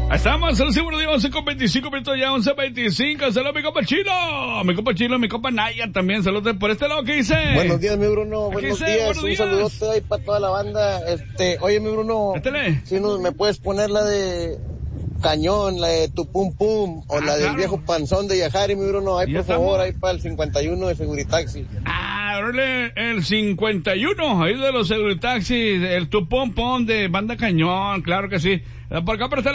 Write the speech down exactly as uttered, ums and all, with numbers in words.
Estamos en el seguro de once con veinticinco minutos ya, once veinticinco. Saludos mi compa Chino, mi compa Chino, mi compa Naya también. Saludos por este lado, ¿qué dice? Buenos días, mi Bruno. Buenos dice? días. Buenos Un días. saludote ahí para toda la banda. Este, oye, mi Bruno. Métele. Si no, me puedes poner la de Cañón, la de Tu Pum Pum, o Ah, la del claro. viejo panzón de Yajari, mi Bruno. Ahí, Ya por favor, estamos. ahí para el cincuenta y uno de Seguritaxi. Ah, órale, el cincuenta y uno, ahí de los Seguritaxis, el Tu Pom Pom de Banda Cañón, claro que sí. Por acá, por este lado.